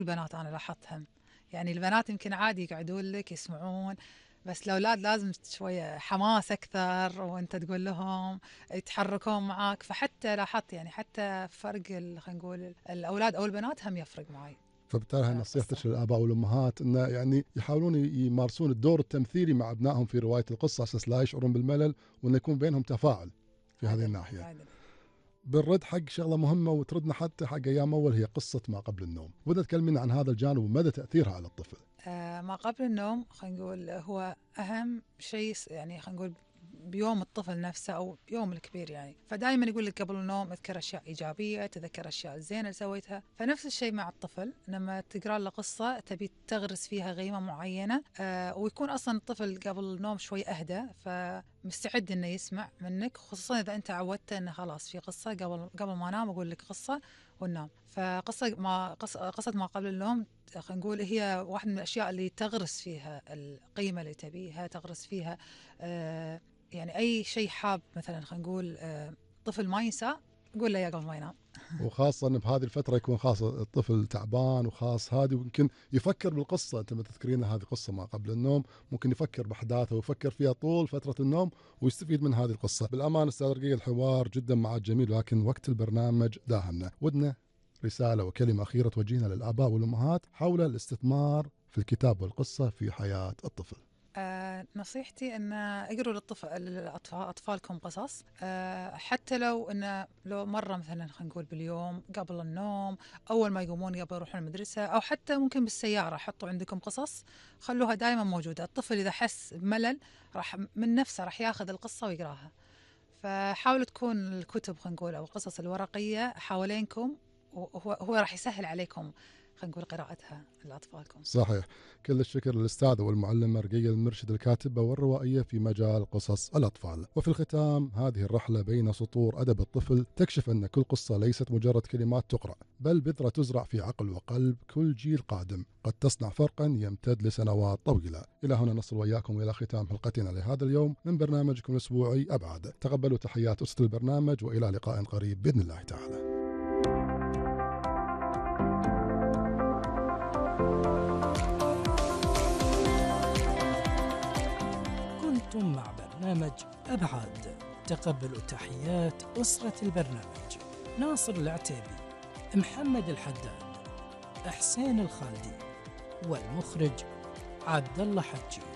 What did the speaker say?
البنات أنا لاحظتهم، يعني البنات يمكن عادي يقعدون لك يسمعون، بس الأولاد لازم شوية حماس أكثر، وأنت تقول لهم يتحركون معاك. فحتى لاحظت يعني حتى فرق خلينا نقول الأولاد أو البنات هم يفرق معي فبالتالي هاي القصة. نصيحتك للآباء والأمهات أنه يعني يحاولون يمارسون الدور التمثيلي مع أبنائهم في رواية القصة أساس لا يشعرون بالملل، وأن يكون بينهم تفاعل في هذه عدل الناحية. عدل. بالرد حق شغلة مهمة وتردنا حتى حق أيام أول، هي قصة ما قبل النوم. بدنا تكلمنا عن هذا الجانب ومدى تأثيرها على الطفل. ما قبل النوم خلينا نقول هو أهم شيء، يعني خلينا نقول بيوم الطفل نفسه أو بيوم الكبير يعني. فدائما يقول لك قبل النوم اذكر أشياء إيجابية، تذكر أشياء زينة اللي سويتها. فنفس الشيء مع الطفل، لما تقرأ له قصة تبي تغرس فيها قيمة معينة، ويكون أصلا الطفل قبل النوم شوي أهدى، فمستعد إنه يسمع منك، خصوصا إذا أنت عودته إنه خلاص في قصة قبل ما أنام أقول لك قصة وننام. قصة ما قبل النوم خلينا نقول هي واحد من الأشياء اللي تغرس فيها القيمة اللي تبيها، تغرس فيها يعني أي شيء حاب مثلا خلينا نقول طفل ما ينسى، قول له يا قبل ما ينام. وخاصة أن بهذه الفترة يكون خاص الطفل تعبان وخاص هذه، ويمكن يفكر بالقصة. أنت ما تذكرين هذه قصة ما قبل النوم، ممكن يفكر بأحداثها ويفكر فيها طول فترة النوم ويستفيد من هذه القصة. بالأمان أستاذ رقيق الحوار جدا معك جميل، لكن وقت البرنامج داهمنا. ودنا رسالة وكلمة أخيرة توجهينها للآباء والأمهات حول الاستثمار في الكتاب والقصة في حياة الطفل. نصيحتي أن اقروا أطفالكم قصص، حتى لو مرة مثلا خلينا نقول باليوم قبل النوم، أول ما يقومون قبل يروحون المدرسة، أو حتى ممكن بالسيارة حطوا عندكم قصص، خلوها دائما موجودة. الطفل إذا حس بملل راح من نفسه راح ياخذ القصة ويقراها. فحاولوا تكون الكتب خلينا نقول أو القصص الورقية حوالينكم، وهو راح يسهل عليكم خلينا نقول قراءتها لأطفالكم. صحيح. كل الشكر للأستاذة والمعلمة رقية المرشد، الكاتبة والروائية في مجال قصص الأطفال. وفي الختام، هذه الرحلة بين سطور أدب الطفل تكشف أن كل قصة ليست مجرد كلمات تقرأ، بل بذرة تزرع في عقل وقلب كل جيل قادم، قد تصنع فرقا يمتد لسنوات طويلة. إلى هنا نصل وإياكم إلى ختام حلقتنا لهذا اليوم من برنامجكم الأسبوعي أبعاد. تقبلوا تحيات أسرة البرنامج، وإلى لقاء قريب بإذن الله تعالى. كنتم مع برنامج أبعاد. تقبلوا تحيات أسرة البرنامج: ناصر العتيبي، محمد الحداد، حسين الخالدي، والمخرج عبد الله حجي.